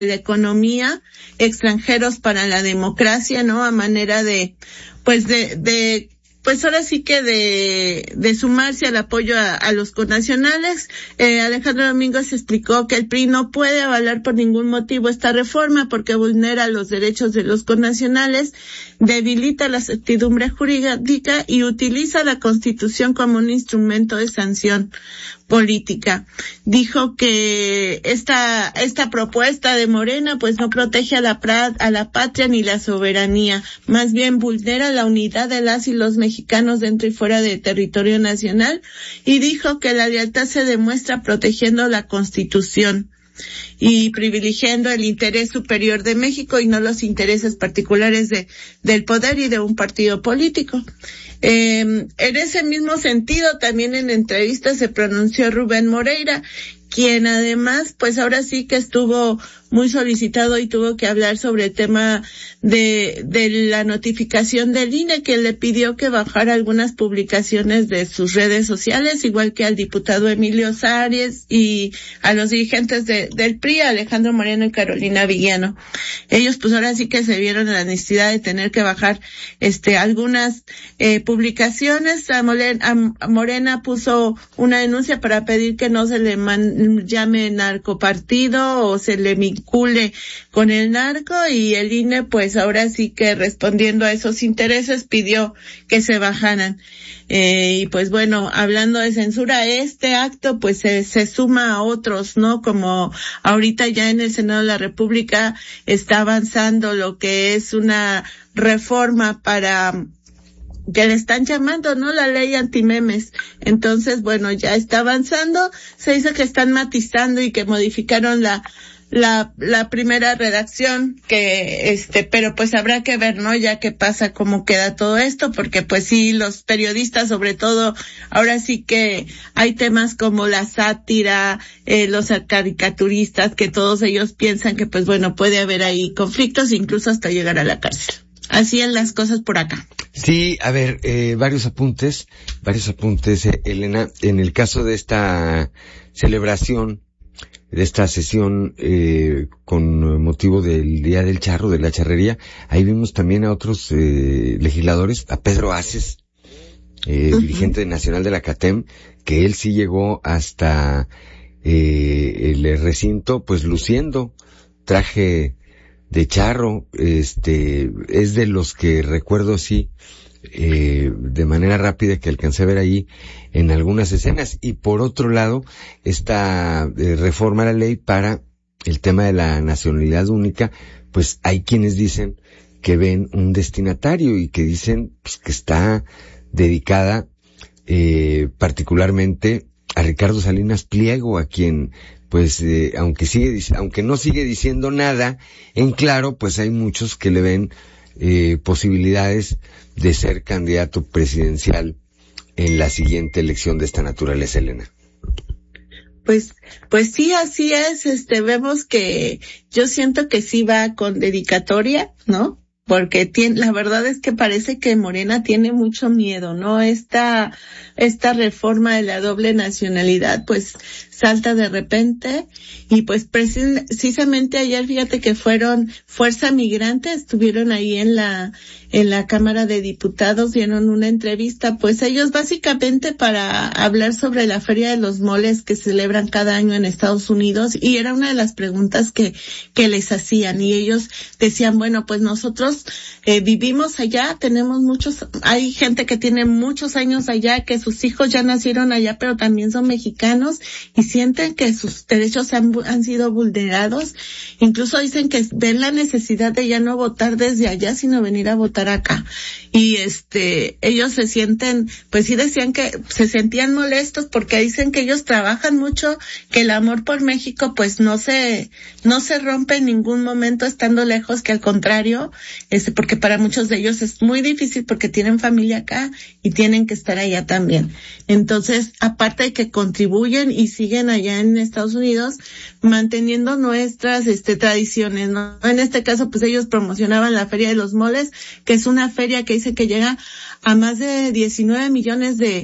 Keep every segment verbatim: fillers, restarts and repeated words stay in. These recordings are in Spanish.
la economía, extranjeros para la democracia, ¿no? A manera de, pues de, de, pues ahora sí que de, de sumarse al apoyo a, a los connacionales. Eh, Alejandro Domínguez explicó que el P R I no puede avalar por ningún motivo esta reforma porque vulnera los derechos de los connacionales, debilita la certidumbre jurídica y utiliza la Constitución como un instrumento de sanción política. Dijo que esta esta propuesta de Morena pues no protege a la pra, a la patria ni la soberanía, más bien vulnera la unidad de las y los mexicanos dentro y fuera del territorio nacional, y dijo que la lealtad se demuestra protegiendo la Constitución y privilegiando el interés superior de México y no los intereses particulares de del poder y de un partido político. Eh, en ese mismo sentido, también en entrevista se pronunció Rubén Moreira, quien además, pues ahora sí que estuvo muy solicitado y tuvo que hablar sobre el tema de, de la notificación del I N E, que le pidió que bajara algunas publicaciones de sus redes sociales, igual que al diputado Emilio Sáenz y a los dirigentes de, del P R I, Alejandro Moreno y Carolina Villano. Ellos pues ahora sí que se vieron en la necesidad de tener que bajar este algunas eh, publicaciones. A Morena, a Morena puso una denuncia para pedir que no se le man, llame narcopartido o se le vincule con el narco, y el I N E pues ahora sí que respondiendo a esos intereses pidió que se bajaran. Eh, y pues bueno, hablando de censura, este acto pues se, se suma a otros, ¿no? Como ahorita ya en el Senado de la República está avanzando lo que es una reforma para que le están llamando, ¿no? La ley antimemes. Entonces, bueno, ya está avanzando. Se dice que están matizando y que modificaron la la la primera redacción, que este pero pues habrá que ver, ¿no? Ya qué pasa, cómo queda todo esto, porque pues sí, los periodistas sobre todo, ahora sí que hay temas como la sátira, eh, los caricaturistas, que todos ellos piensan que pues bueno, puede haber ahí conflictos, incluso hasta llegar a la cárcel. Así en las cosas por acá. Sí, a ver, eh, varios apuntes, varios apuntes, eh, Elena. En el caso de esta celebración, de esta sesión eh, con motivo del Día del Charro, de la charrería, ahí vimos también a otros eh, legisladores, a Pedro Aces, eh, uh-huh. dirigente nacional de la CATEM, que él sí llegó hasta eh, el recinto, pues luciendo traje de charro. Este es de los que recuerdo sí eh, de manera rápida que alcancé a ver ahí en algunas escenas. Y por otro lado, esta eh, reforma a la ley para el tema de la nacionalidad única, pues hay quienes dicen que ven un destinatario y que dicen pues, que está dedicada eh, particularmente a Ricardo Salinas Pliego, a quien pues eh, aunque sigue aunque no sigue diciendo nada en claro, pues hay muchos que le ven eh, posibilidades de ser candidato presidencial en la siguiente elección de esta naturaleza, Elena. Pues, pues sí, así es. Este, vemos que yo siento que sí va con dedicatoria, ¿no? Porque tiene, la verdad es que parece que Morena tiene mucho miedo, ¿no? Esta, esta reforma de la doble nacionalidad, pues, salta de repente, y pues precisamente ayer, fíjate que fueron Fuerza Migrante, estuvieron ahí en la, en la Cámara de Diputados, dieron una entrevista, pues ellos básicamente para hablar sobre la Feria de los Moles que celebran cada año en Estados Unidos, y era una de las preguntas que, que les hacían, y ellos decían, bueno, pues nosotros eh, vivimos allá, tenemos muchos, hay gente que tiene muchos años allá, que sus hijos ya nacieron allá, pero también son mexicanos, y sienten que sus derechos han, han sido vulnerados. Incluso dicen que ven la necesidad de ya no votar desde allá, sino venir a votar acá. Y este, ellos se sienten, pues sí decían que se sentían molestos porque dicen que ellos trabajan mucho, que el amor por México pues no se, no se rompe en ningún momento estando lejos, que al contrario, este, porque para muchos de ellos es muy difícil porque tienen familia acá y tienen que estar allá también. Entonces, aparte de que contribuyen y siguen allá en Estados Unidos manteniendo nuestras este tradiciones, ¿no? En este caso pues ellos promocionaban la Feria de los Moles, que es una feria que dice que llega a más de diecinueve millones de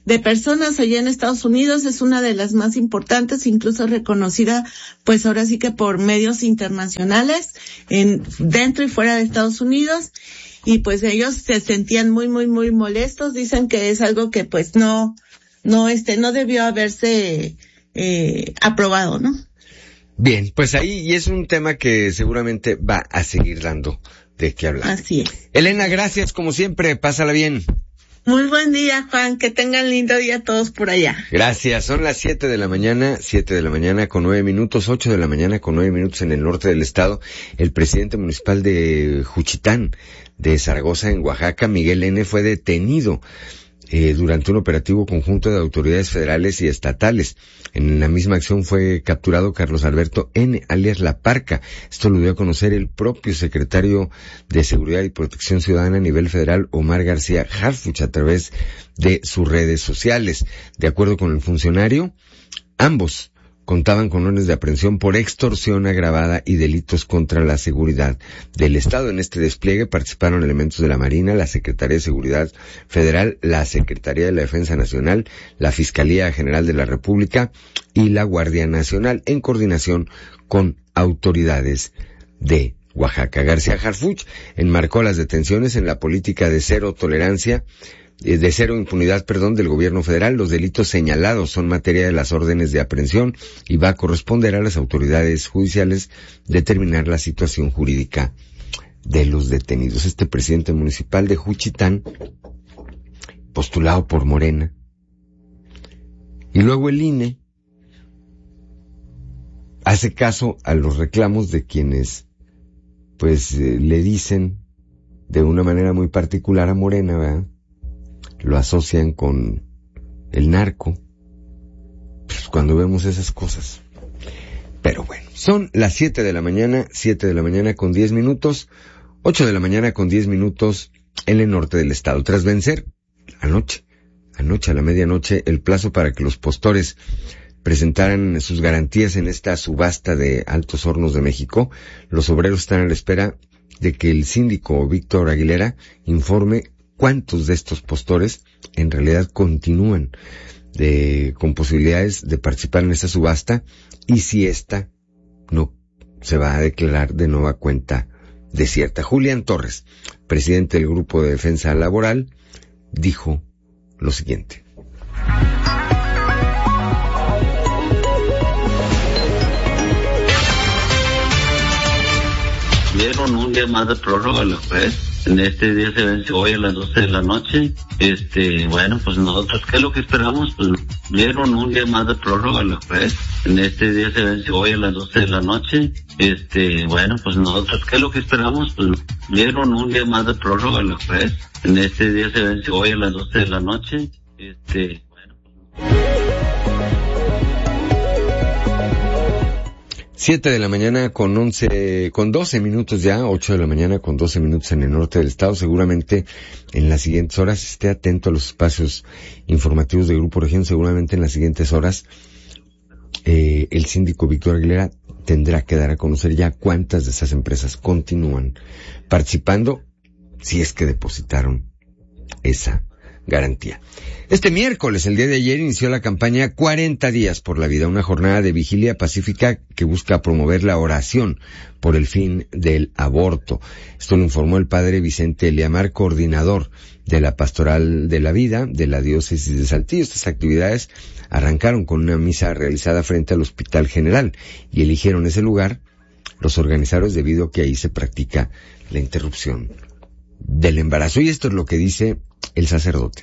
de personas allá en Estados Unidos, es una de las más importantes, incluso reconocida, pues ahora sí que por medios internacionales, en, dentro y fuera de Estados Unidos, y pues ellos se sentían muy, muy, muy molestos, dicen que es algo que pues no, no, este, no debió haberse, eh, aprobado, ¿no? Bien, pues ahí, y es un tema que seguramente va a seguir dando de qué hablar. Así es. Elena, gracias como siempre, pásala bien. Muy buen día, Juan, que tengan lindo día todos por allá. Gracias, son las siete de la mañana, siete de la mañana con nueve minutos, ocho de la mañana con nueve minutos en el norte del estado. El presidente municipal de Juchitán, de Zaragoza, en Oaxaca, Miguel N., fue detenido Eh, durante un operativo conjunto de autoridades federales y estatales. En la misma acción fue capturado Carlos Alberto N., alias La Parca. Esto lo dio a conocer el propio secretario de Seguridad y Protección Ciudadana a nivel federal, Omar García Harfuch, a través de sus redes sociales. De acuerdo con el funcionario, ambos contaban con órdenes de aprehensión por extorsión agravada y delitos contra la seguridad del Estado. En este despliegue participaron elementos de la Marina, la Secretaría de Seguridad Federal, la Secretaría de la Defensa Nacional, la Fiscalía General de la República y la Guardia Nacional, en coordinación con autoridades de Oaxaca. García Harfuch enmarcó las detenciones en la política de cero tolerancia de cero impunidad, perdón, del gobierno federal. Los delitos señalados son materia de las órdenes de aprehensión y va a corresponder a las autoridades judiciales determinar la situación jurídica de los detenidos. Este presidente municipal de Juchitán, postulado por Morena, y luego el I N E hace caso a los reclamos de quienes, pues, eh, le dicen de una manera muy particular a Morena, ¿verdad? Lo asocian con el narco, pues cuando vemos esas cosas. Pero bueno, son las siete de la mañana, siete de la mañana con diez minutos, ocho de la mañana con diez minutos en el norte del estado. Tras vencer anoche, anoche a la medianoche, el plazo para que los postores presentaran sus garantías en esta subasta de Altos Hornos de México, los obreros están a la espera de que el síndico Víctor Aguilera informe cuántos de estos postores en realidad continúan de, con posibilidades de participar en esta subasta y si esta no se va a declarar de nueva cuenta desierta. Julián Torres, presidente del Grupo de Defensa Laboral, dijo lo siguiente. Dieron un día más de prórroga a la juez. En este día se vence hoy a las doce de la noche. Este, bueno, pues nosotros, ¿qué es lo que esperamos? Pues dieron un día más de prórroga a la juez. En este día se vence hoy a las doce de la noche. Este, bueno, pues nosotros, ¿qué es lo que esperamos? Pues dieron un día más de prórroga a la juez. En este día se vence hoy a las doce de la noche. Este, bueno, pues... Siete de la mañana con once, con doce minutos ya, ocho de la mañana con doce minutos en el norte del estado. Seguramente en las siguientes horas, esté atento a los espacios informativos de Grupo Región, seguramente en las siguientes horas, eh, el síndico Víctor Aguilera tendrá que dar a conocer ya cuántas de esas empresas continúan participando, si es que depositaron esa garantía. Este miércoles, el día de ayer, inició la campaña cuarenta días por la vida, una jornada de vigilia pacífica que busca promover la oración por el fin del aborto. Esto lo informó el padre Vicente Eliamar, coordinador de la Pastoral de la Vida de la Diócesis de Saltillo. Estas actividades arrancaron con una misa realizada frente al Hospital General y eligieron ese lugar los organizadores debido a que ahí se practica la interrupción del embarazo. Y esto es lo que dice el sacerdote.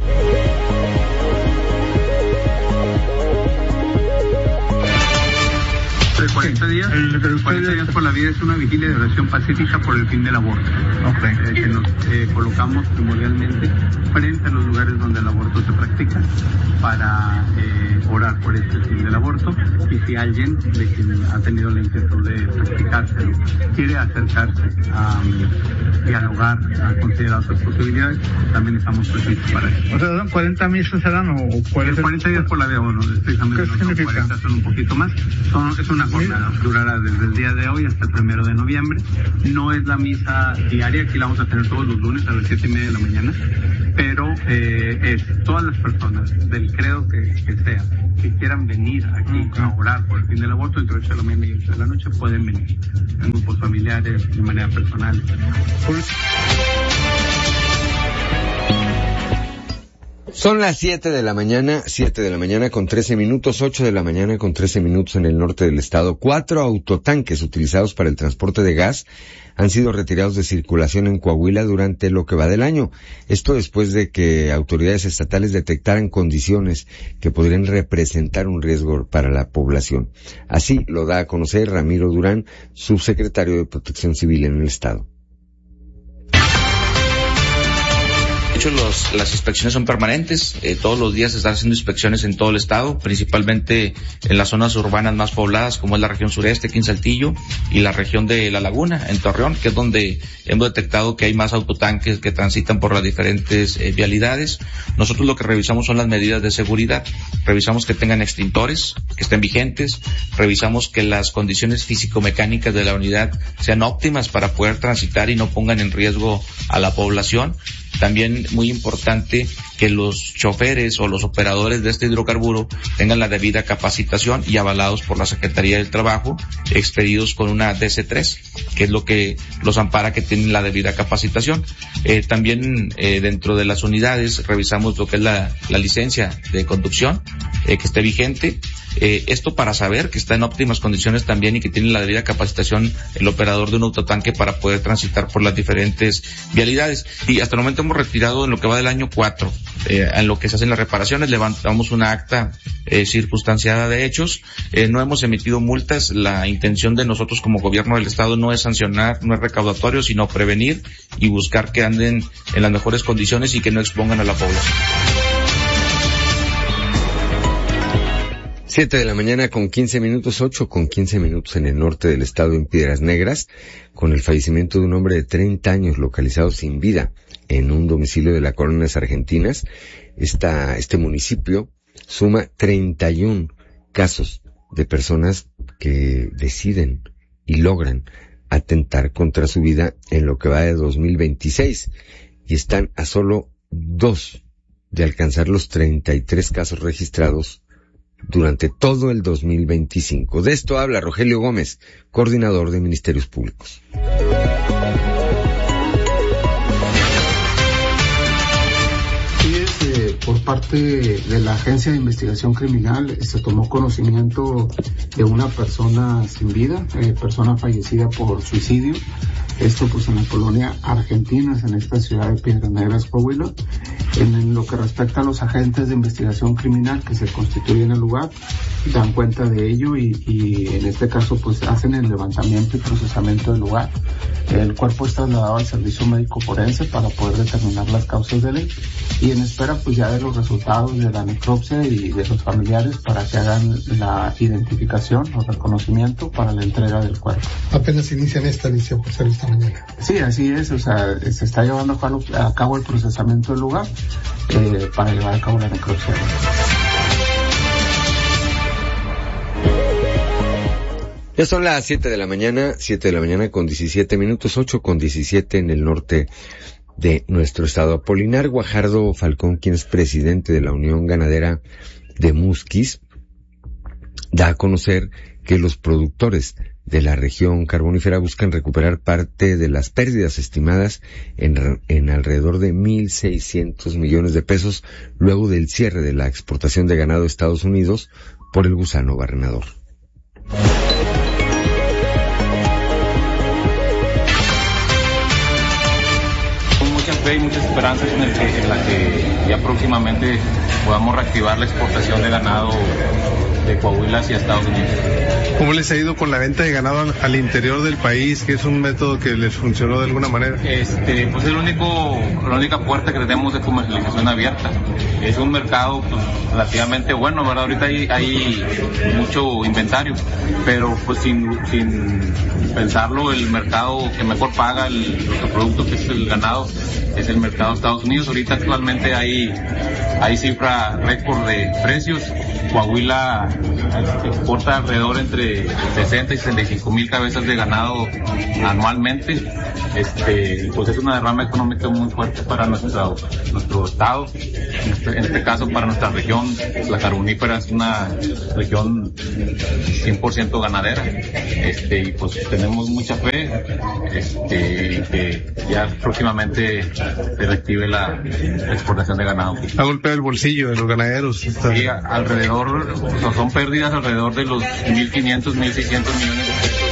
cuarenta días, el cuarenta días por la vida es una vigilia de oración pacífica por el fin del aborto. Okay. Eh, que nos eh, colocamos primordialmente frente a los lugares donde el aborto se practica para eh, orar por este fin del aborto, y si alguien de quien ha tenido la inquietud de practicárselo quiere acercarse a um, dialogar, a considerar otras posibilidades, también estamos presentes para eso. O sea, ¿son cuarenta misas serán o cuarenta? cuarenta días por la vida, bueno, precisamente. ¿Qué significa? cuarenta son un poquito más. Son, es una jornada, durará desde el día de hoy hasta el primero de noviembre. No es la misa diaria, aquí la vamos a tener todos los lunes a las siete y media de la mañana. pero eh, es todas las personas del credo que, que sea, que quieran venir aquí a orar por el fin del aborto entre ocho de la mañana y ocho de la noche, pueden venir en grupos familiares, de manera personal. Son las siete de la mañana, siete de la mañana con trece minutos, ocho de la mañana con trece minutos en el norte del estado. Cuatro autotanques utilizados para el transporte de gas han sido retirados de circulación en Coahuila durante lo que va del año. Esto después de que autoridades estatales detectaran condiciones que podrían representar un riesgo para la población. Así lo da a conocer Ramiro Durán, subsecretario de Protección Civil en el estado. Los, las inspecciones son permanentes, eh, todos los días se están haciendo inspecciones en todo el estado, principalmente en las zonas urbanas más pobladas como es la región sureste, aquí en Saltillo, y la región de La Laguna, en Torreón, que es donde hemos detectado que hay más autotanques que transitan por las diferentes eh, vialidades. Nosotros lo que revisamos son las medidas de seguridad, revisamos que tengan extintores, que estén vigentes, revisamos que las condiciones físico-mecánicas de la unidad sean óptimas para poder transitar y no pongan en riesgo a la población. También muy importante que los choferes o los operadores de este hidrocarburo tengan la debida capacitación y avalados por la Secretaría del Trabajo, expedidos con una D C tres, que es lo que los ampara que tienen la debida capacitación. Eh, también eh, dentro de las unidades revisamos lo que es la, la licencia de conducción, eh, que esté vigente. Eh, esto para saber que está en óptimas condiciones también y que tiene la debida capacitación el operador de un autotanque para poder transitar por las diferentes vialidades. Y hasta el momento hemos retirado en lo que va del año cuatro, eh, en lo que se hacen las reparaciones, levantamos una acta eh, circunstanciada de hechos, eh, no hemos emitido multas. La intención de nosotros como gobierno del estado no es sancionar, no es recaudatorio, sino prevenir y buscar que anden en las mejores condiciones y que no expongan a la población. Siete de la mañana con quince minutos, ocho con quince minutos en el norte del estado, en Piedras Negras, con el fallecimiento de un hombre de treinta años localizado sin vida en un domicilio de la Colonias Argentinas. Esta, este municipio suma treinta y un casos de personas que deciden y logran atentar contra su vida en lo que va de dos mil veintiséis, y están a solo dos de alcanzar los treinta y tres casos registrados durante todo el dos mil veinticinco. De esto habla Rogelio Gómez, coordinador de Ministerios Públicos. Por parte de la Agencia de Investigación Criminal se tomó conocimiento de una persona sin vida, eh, persona fallecida por suicidio. Esto pues en la colonia Argentinas, en esta ciudad de Piedras Negras, Coahuila. En lo que respecta a los agentes de investigación criminal que se constituyen en el lugar, dan cuenta de ello y, y en este caso pues hacen el levantamiento y procesamiento del lugar. El cuerpo es trasladado al servicio médico forense para poder determinar las causas de ley y en espera pues ya de los resultados de la necropsia y de los familiares para que hagan la identificación o reconocimiento para la entrega del cuerpo. Apenas inician esta edición por ser esta mañana. Sí, así es, o sea, se está llevando a cabo el procesamiento del lugar eh, para llevar a cabo la necropsia. Ya son las siete de la mañana, siete de la mañana con diecisiete minutos, ocho con diecisiete en el norte de nuestro estado. Apolinar Guajardo Falcón, quien es presidente de la Unión Ganadera de Musquis, da a conocer que los productores de la región carbonífera buscan recuperar parte de las pérdidas estimadas en, en alrededor de mil seiscientos millones de pesos luego del cierre de la exportación de ganado a Estados Unidos por el gusano barrenador. Hay muchas esperanzas en, el que, en la que ya próximamente podamos reactivar la exportación de ganado de Coahuila hacia Estados Unidos. ¿Cómo les ha ido con la venta de ganado al interior del país, que es un método que les funcionó de alguna manera? Este, pues es el único, la única puerta que tenemos de comercialización abierta. Es un mercado pues, relativamente bueno, ¿verdad? Ahorita hay, hay mucho inventario, pero pues sin, sin pensarlo, el mercado que mejor paga el, nuestro producto, que es el ganado, es el mercado de Estados Unidos. Ahorita actualmente hay, hay cifra récord de precios. Coahuila exporta alrededor entre sesenta y sesenta y cinco mil cabezas de ganado anualmente. Este, pues es una derrama económica muy fuerte para nuestro, nuestro estado, en este, en este caso para nuestra región. La Carbonífera es una región cien por ciento ganadera, este, y pues tenemos mucha fe, este, que ya próximamente se reactive la, la exportación de ganado. Ha golpeado el bolsillo de los ganaderos. Está... Sí, alrededor, o sea, son pérdidas alrededor de los mil quinientos, mil seiscientos millones de pesos.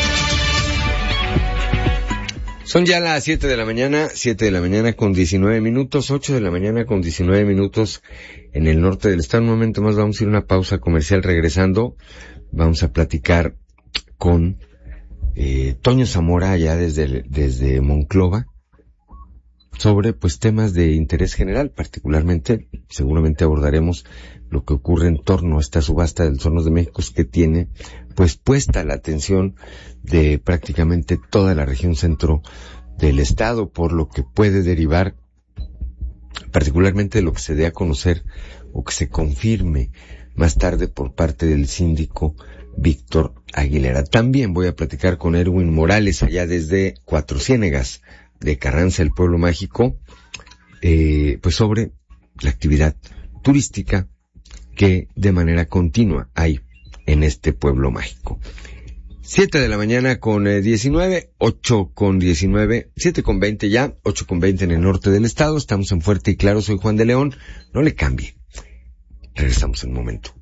Son ya las siete de la mañana, siete de la mañana con diecinueve minutos, ocho de la mañana con diecinueve minutos en el norte del estado. Un momento más vamos a ir a una pausa comercial. Regresando, vamos a platicar con eh, Toño Zamora, allá desde, desde Monclova, sobre pues temas de interés general. Particularmente, seguramente abordaremos lo que ocurre en torno a esta subasta del Hornos de México, que tiene pues puesta la atención de prácticamente toda la región centro del estado, por lo que puede derivar particularmente de lo que se dé a conocer o que se confirme más tarde por parte del síndico Víctor Aguilera. También voy a platicar con Erwin Morales, allá desde Cuatro Ciénegas de Carranza, el pueblo mágico, eh, pues sobre la actividad turística que de manera continua hay en este pueblo mágico. Siete de la mañana con eh, diecinueve, ocho con diecinueve, siete con veinte ya, ocho con veinte en el norte del estado. Estamos en Fuerte y Claro, soy Juan de León. No le cambie. Regresamos en un momento.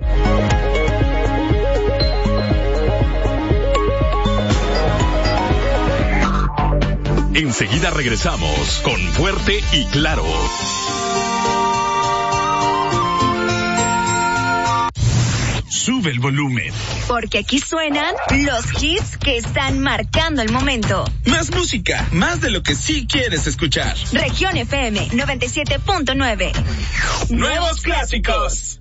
Enseguida regresamos con Fuerte y Claro. Sube el volumen. Porque aquí suenan los hits que están marcando el momento. Más música, más de lo que sí quieres escuchar. Región F M noventa y siete punto nueve. Nuevos clásicos.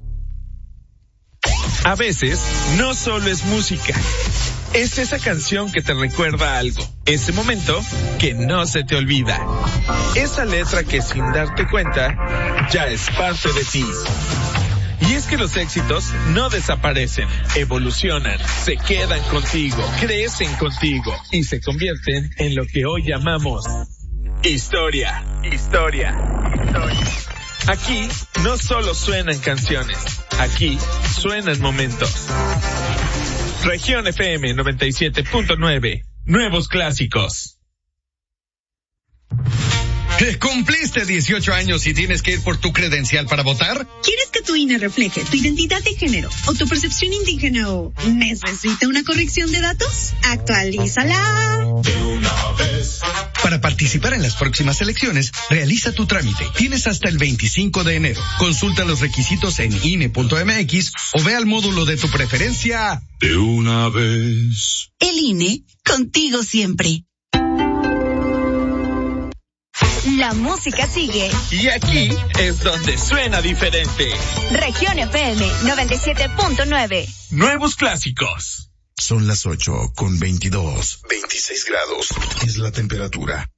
A veces, no solo es música. Es esa canción que te recuerda algo. Ese momento que no se te olvida. Esa letra que sin darte cuenta, ya es parte de ti. Y es que los éxitos no desaparecen, evolucionan, se quedan contigo, crecen contigo y se convierten en lo que hoy llamamos historia, historia, historia. Aquí no solo suenan canciones, aquí suenan momentos. Región F M noventa y siete punto nueve, nuevos clásicos. ¿Cumpliste dieciocho años y tienes que ir por tu credencial para votar? ¿Quieres que tu I N E refleje tu identidad de género o tu percepción indígena o necesita una corrección de datos? ¡Actualízala! De una vez. Para participar en las próximas elecciones, realiza tu trámite. Tienes hasta el veinticinco de enero. Consulta los requisitos en I N E punto M X o ve al módulo de tu preferencia. De una vez. El I N E, contigo siempre. La música sigue. Y aquí es donde suena diferente. Región F M noventa y siete punto nueve. Nuevos clásicos. Son las ocho con veintidós. veintiséis grados es la temperatura.